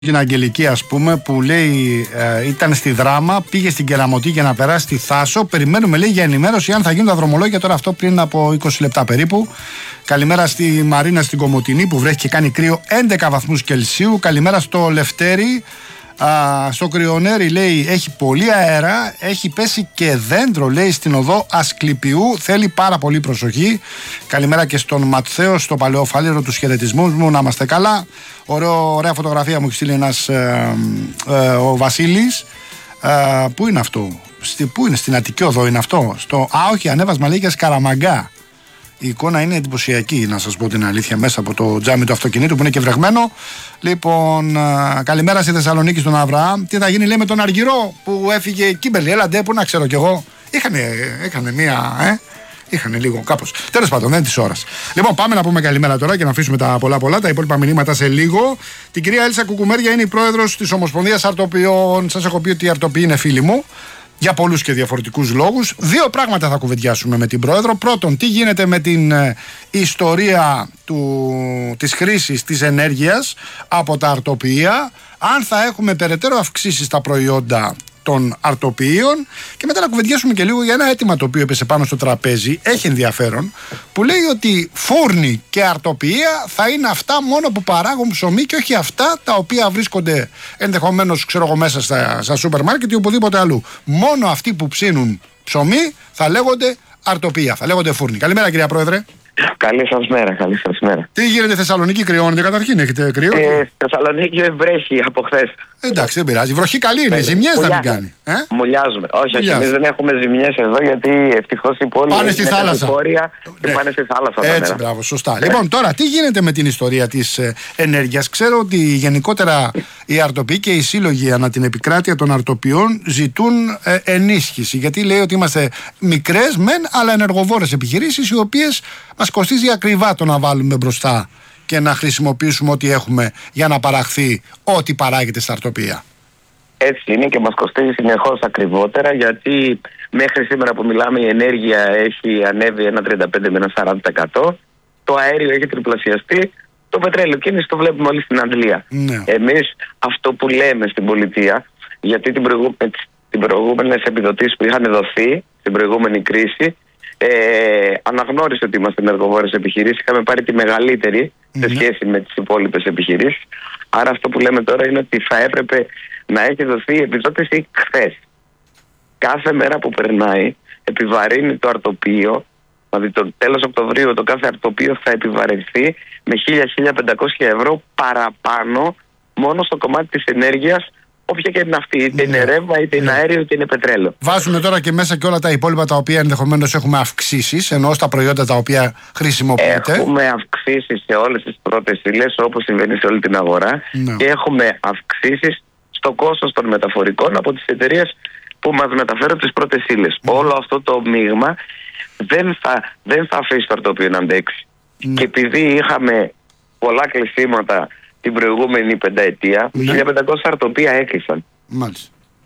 Την Αγγελική, ας πούμε, που λέει ήταν στη Δράμα, πήγε στην Κεραμωτή για να περάσει στη Θάσο. Περιμένουμε, λέει, για ενημέρωση αν θα γίνουν τα δρομολόγια τώρα, αυτό πριν από 20 λεπτά περίπου. Καλημέρα στη Μαρίνα στην Κομοτηνή που βρέχει και κάνει κρύο 11 βαθμούς Κελσίου. Καλημέρα στο Λευτέρι. Στο Κρυονέρι, λέει, έχει πολύ αέρα, έχει πέσει και δέντρο, λέει, στην οδό Ασκληπιού, θέλει πάρα πολύ προσοχή. Καλημέρα και στον Ματθαίο, στο Παλαιοφάλιρο, τους χαιρετισμούς μου, να είμαστε καλά. Ωραία φωτογραφία μου έχει στείλει ένας ο Βασίλης. Πού είναι αυτό, πού είναι, στην Αττική Οδό είναι αυτό, όχι, ανέβασμα, λέει, για Σκαραμαγκά. Η εικόνα είναι εντυπωσιακή, να σας πω την αλήθεια, μέσα από το τζάμι του αυτοκινήτου που είναι και βρεγμένο. Λοιπόν, καλημέρα στη Θεσσαλονίκη στον Αβραάμ. Τι θα γίνει, λέει, με τον Αργυρό που έφυγε η Κίμπερλι? Έλαντε, που να ξέρω κι εγώ. Είχανε μία, είχανε λίγο κάπως. Τέλος πάντων, δεν είναι της ώρας. Λοιπόν, πάμε να πούμε καλημέρα τώρα και να αφήσουμε τα πολλά. Τα υπόλοιπα μηνύματα σε λίγο. Την κυρία Έλσα Κουκουμέρια, είναι η πρόεδρος της Ομοσπονδίας Αρτοποιών. Σας έχω πει ότι οι αρτοποιοί είναι φίλοι μου. Για πολλούς και διαφορετικούς λόγους. Δύο πράγματα θα κουβεντιάσουμε με την Πρόεδρο. Πρώτον, τι γίνεται με την ιστορία της χρήσης της ενέργειας από τα αρτοποιεία. Αν θα έχουμε περαιτέρω αυξήσεις στα προϊόντα των αρτοποιείων. Και μετά να κουβεντιάσουμε και λίγο για ένα αίτημα το οποίο έπεσε πάνω στο τραπέζι. Έχει ενδιαφέρον. Που λέει ότι φούρνοι και αρτοποιεία θα είναι αυτά μόνο που παράγουν ψωμί και όχι αυτά τα οποία βρίσκονται ενδεχομένως, ξέρω εγώ, μέσα στα σούπερ μάρκετ ή οπουδήποτε αλλού. Μόνο αυτοί που ψήνουν ψωμί θα λέγονται αρτοποιεία, θα λέγονται φούρνοι. Καλημέρα, κυρία Πρόεδρε. Καλή σας μέρα. Τι γίνεται, Θεσσαλονίκη, κρυώνεται καταρχήν? Έχετε κρύο? Θεσσαλονίκη βρέχει από χθες. Εντάξει, δεν πειράζει. Βροχή καλή είναι. Ζημιές να μην κάνει. Μουλιάζουμε. Όχι, εμείς δεν έχουμε ζημιές εδώ, γιατί ευτυχώς οι πόλεις πάνε στη θάλασσα. Και πάνε στη θάλασσα. Έτσι, μπράβο, σωστά. Λοιπόν, τώρα τι γίνεται με την ιστορία της ενέργειας? Ξέρω ότι γενικότερα οι αρτοποιοί και οι σύλλογοι ανά την επικράτεια των αρτοποιών ζητούν ενίσχυση. Γιατί λέει ότι είμαστε μικρές μεν, αλλά ενεργοβόρες επιχειρήσεις, οι οποίες μας κοστίζει ακριβά το να βάλουμε μπροστά και να χρησιμοποιήσουμε ό,τι έχουμε για να παραχθεί ό,τι παράγεται στα αρτοποιεία. Έτσι είναι και μας κοστίζει συνεχώς ακριβότερα, γιατί μέχρι σήμερα που μιλάμε η ενέργεια έχει ανέβει ένα 35 με ένα 40%. Το αέριο έχει τριπλασιαστεί. Το πετρέλαιο, και εμείς το βλέπουμε όλοι στην Αγγλία. Ναι. Εμείς αυτό που λέμε στην πολιτεία, γιατί την προηγούμενες επιδοτήσεις που είχαν δοθεί στην προηγούμενη κρίση, αναγνώρισε ότι είμαστε ενεργοβόρες επιχειρήσεις, είχαμε πάρει τη μεγαλύτερη σε σχέση με τις υπόλοιπες επιχειρήσεις. Άρα αυτό που λέμε τώρα είναι ότι θα έπρεπε να έχει δοθεί επιδότηση χθες. Κάθε μέρα που περνάει επιβαρύνει το αρτοποιείο, δηλαδή το τέλος Οκτωβρίου το κάθε αρτοποιείο θα επιβαρυνθεί με 1.000-1.500 ευρώ παραπάνω μόνο στο κομμάτι της ενέργειας, όποια και είναι αυτή, είτε είναι ρεύμα, είτε είναι αέριο, είτε είναι πετρέλαιο. Βάζουμε τώρα και μέσα και όλα τα υπόλοιπα τα οποία ενδεχομένως έχουμε αυξήσεις, ενώ στα προϊόντα τα οποία χρησιμοποιείται. Έχουμε αυξήσεις σε όλες τις πρώτες ύλες, όπως συμβαίνει σε όλη την αγορά, και έχουμε αυξήσεις στο κόστος των μεταφορικών από τις εταιρείες που μας μεταφέρουν τις πρώτες ύλες. Όλο αυτό το μείγμα δεν θα αφήσει το αρτοποιείο να αντέξει. Και επειδή είχαμε πολλά κλεισίματα την προηγούμενη πενταετία, 1.500 αρτοπεία έκλεισαν. Μάλιστα.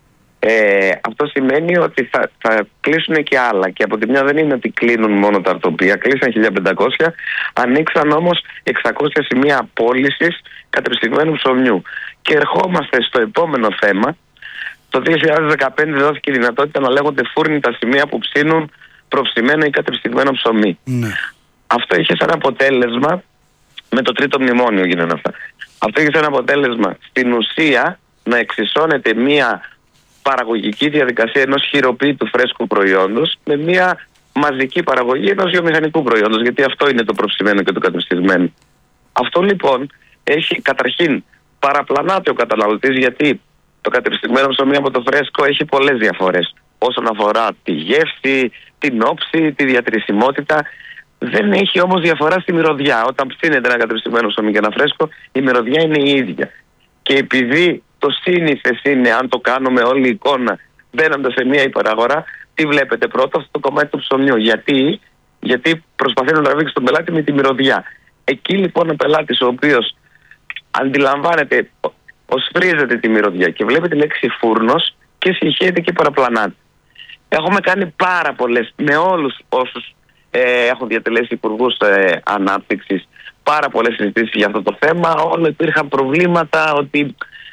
Αυτό σημαίνει ότι θα κλείσουν και άλλα. Και από τη μια δεν είναι ότι κλείνουν μόνο τα αρτοπεία, κλείσαν 1.500, ανοίξαν όμως 600 σημεία πώλησης κατεψυγμένου ψωμιού. Και ερχόμαστε στο επόμενο θέμα. Το 2015 δόθηκε η δυνατότητα να λέγονται φούρνοι τα σημεία που ψήνουν προψημένο ή κατεψυγμένο ψωμί. Αυτό είχε σαν αποτέλεσμα, με το τρίτο μνημόνιο γίνανε αυτά. Αυτό είχε σαν αποτέλεσμα στην ουσία να εξισώνεται μία παραγωγική διαδικασία ενός χειροποίητου φρέσκου προϊόντος με μία μαζική παραγωγή ενός βιομηχανικού προϊόντος, γιατί αυτό είναι το προψημένο και το κατεψυγμένο. Αυτό λοιπόν έχει, καταρχήν, παραπλανάται ο καταναλωτής, γιατί το κατεψυγμένο ψωμί από το φρέσκο έχει πολλές διαφορές όσον αφορά τη γεύση, την όψη, τη διατρησιμότητα. Δεν έχει όμως διαφορά στη μυρωδιά. Όταν ψήνεται ένα κατεψυγμένο ψωμί και ένα φρέσκο, η μυρωδιά είναι η ίδια. Και επειδή το σύνηθες είναι, αν το κάνουμε όλη η εικόνα, μπαίνοντας σε μια υπεραγορά, τι βλέπετε πρώτα? Αυτό το κομμάτι του ψωμιού. Γιατί προσπαθεί να τραβήξει τον πελάτη με τη μυρωδιά. Εκεί λοιπόν ο πελάτης, ο οποίος αντιλαμβάνεται, οσφρίζεται τη μυρωδιά και βλέπει τη λέξη φούρνος και συγχαίεται και παραπλανάται. Έχουμε κάνει πάρα πολλές, με όλους όσους έχουν διατελέσει υπουργούς ανάπτυξης, πάρα πολλές συζητήσεις για αυτό το θέμα. Όλο υπήρχαν προβλήματα ότι